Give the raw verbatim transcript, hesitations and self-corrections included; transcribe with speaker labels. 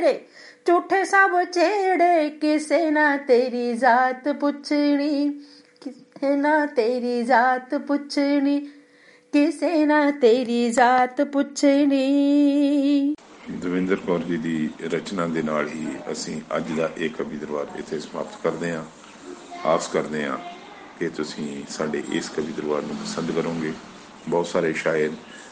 Speaker 1: छेड़े, झूठे सब छेड़े, किसे ना तेरी जात पुछनी, किसे ना तेरी जात पुछनी, किसे ना तेरी जात पुछनी।
Speaker 2: ਦਵਿੰਦਰ ਕੌਰ ਜੀ ਦੀ ਰਚਨਾ ਦੇ ਨਾਲ ਹੀ ਅਸੀਂ ਅੱਜ ਦਾ ਇਹ ਕਵੀ ਦਰਬਾਰ ਇੱਥੇ ਸਮਾਪਤ ਕਰਦੇ ਹਾਂ। ਆਸ ਕਰਦੇ ਹਾਂ ਕਿ ਤੁਸੀਂ ਸਾਡੇ ਇਸ ਕਵੀ ਦਰਬਾਰ ਨੂੰ ਪਸੰਦ ਕਰੋਗੇ। ਬਹੁਤ ਸਾਰੇ ਸ਼ਾਇਰ